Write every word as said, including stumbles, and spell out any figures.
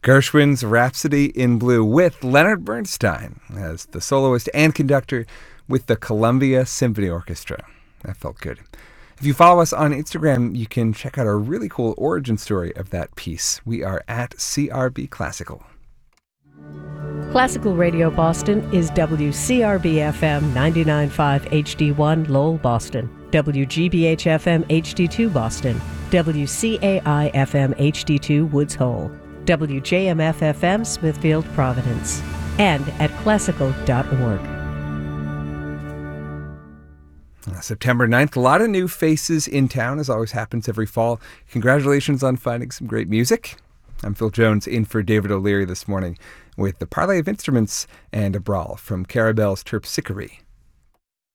Gershwin's Rhapsody in Blue with Leonard Bernstein as the soloist and conductor with the Columbia Symphony Orchestra. That felt good. If you follow us on Instagram, you can check out our really cool origin story of that piece. We are at C R B Classical. Classical Radio Boston is W C R B F M ninety-nine point five H D one Lowell, Boston, W G B H F M H D two Boston, W C A I F M H D two Woods Hole, W J M F F M Smithfield, Providence, and at classical dot org. September ninth, a lot of new faces in town, as always happens every fall. Congratulations on finding some great music. I'm Phil Jones, in for David O'Leary this morning with the Parley of Instruments and a brawl from Carabelle's Terpsichore.